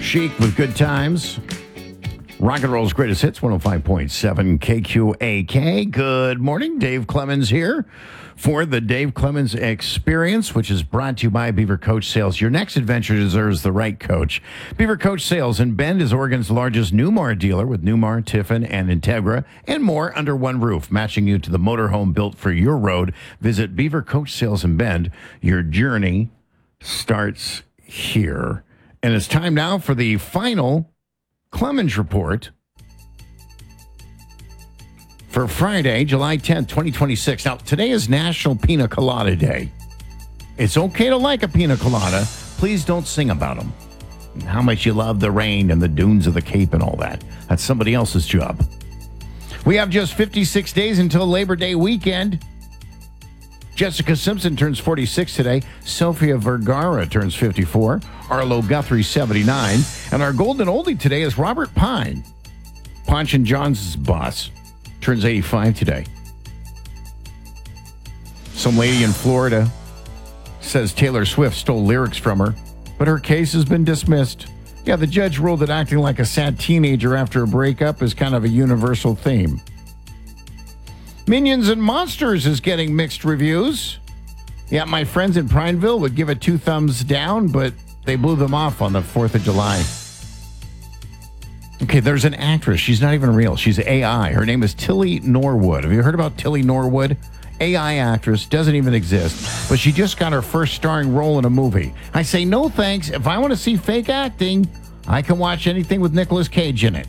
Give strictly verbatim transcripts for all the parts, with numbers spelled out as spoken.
Chic with Good Times. Rock and Roll's greatest hits, one oh five point seven K Q A K. Good morning. Dave Clemens here for the Dave Clemens Experience, which is brought to you by Beaver Coach Sales. Your next adventure deserves the right coach. Beaver Coach Sales in Bend is Oregon's largest Newmar dealer with Newmar, Tiffin, and Integra, and more under one roof, matching you to the motorhome built for your road. Visit Beaver Coach Sales in Bend. Your journey starts here. And it's time now for the final Clemens Report for Friday, July tenth, twenty twenty-six. Now, today is National Pina Colada Day. It's okay to like a pina colada. Please don't sing about them. And how much you love the rain and the dunes of the Cape and all that. That's somebody else's job. We have just fifty-six days until Labor Day weekend. Jessica Simpson turns forty-six today. Sofia Vergara turns fifty-four. Arlo Guthrie, seventy-nine. And our golden oldie today is Robert Pine. Ponch and John's boss turns eighty-five today. Some lady in Florida says Taylor Swift stole lyrics from her, but her case has been dismissed. Yeah, the judge ruled that acting like a sad teenager after a breakup is kind of a universal theme. Minions and Monsters is getting mixed reviews. Yeah, my friends in Prineville would give it two thumbs down, but they blew them off on the fourth of July. Okay, there's an actress. She's not even real. She's A I. Her name is Tilly Norwood. Have you heard about Tilly Norwood? A I actress, doesn't even exist, but she just got her first starring role in a movie. I say no thanks. If I want to see fake acting, I can watch anything with Nicolas Cage in it.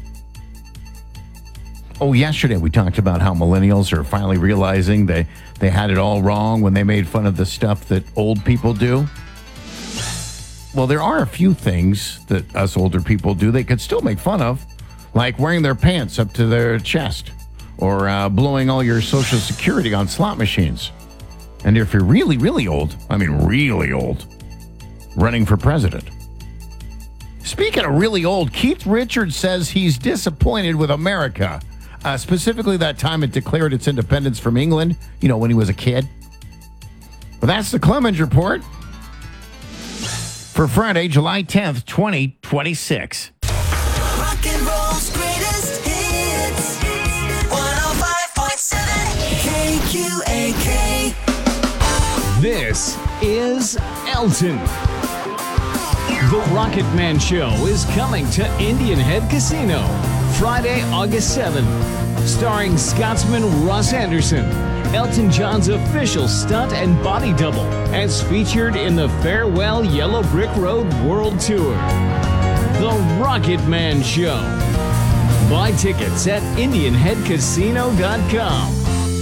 Oh, yesterday we talked about how millennials are finally realizing they, they had it all wrong when they made fun of the stuff that old people do. Well, there are a few things that us older people do they could still make fun of, like wearing their pants up to their chest or uh, blowing all your Social Security on slot machines. And if you're really, really old, I mean really old, running for president. Speaking of really old, Keith Richards says he's disappointed with America. Uh, specifically that time it declared its independence from England, you know, when he was a kid. Well, that's the Clemens Report for Friday, July tenth, twenty twenty-six. Rock and roll's greatest hits. one oh five point seven K Q A K. This is Elton. The Rocket Man Show is coming to Indian Head Casino Friday, August seventh, starring Scotsman Russ Anderson, Elton John's official stunt and body double, as featured in the Farewell Yellow Brick Road World Tour. The Rocket Man Show. Buy tickets at indian head casino dot com.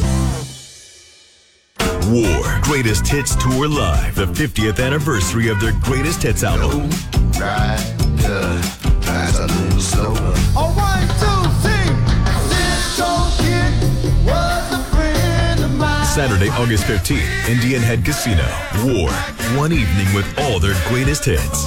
War Greatest Hits Tour Live, the fiftieth anniversary of their greatest hits album. Right, uh, that's a little slower. All right, two, sing. This old kid was a friend of mine. Saturday, August fifteenth, Indian Head Casino. War, one evening with all their greatest hits.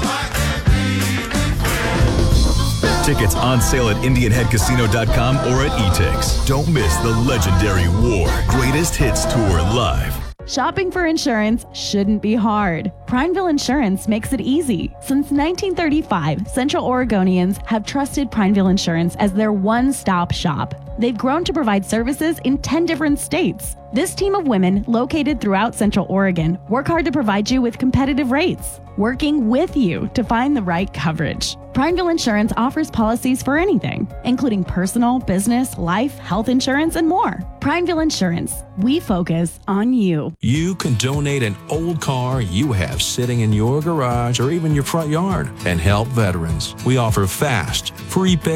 Tickets on sale at indian head casino dot com or at E-Tix. Don't miss the legendary War Greatest Hits Tour Live. Shopping for insurance shouldn't be hard. Prineville Insurance makes it easy. Since nineteen thirty-five, Central Oregonians have trusted Prineville Insurance as their one-stop shop. They've grown to provide services in ten different states. This team of women, located throughout Central Oregon, work hard to provide you with competitive rates, working with you to find the right coverage. Prineville Insurance offers policies for anything, including personal, business, life, health insurance, and more. Prineville Insurance. We focus on you. You can donate an old car you have sitting in your garage or even your front yard and help veterans. We offer fast, free pickup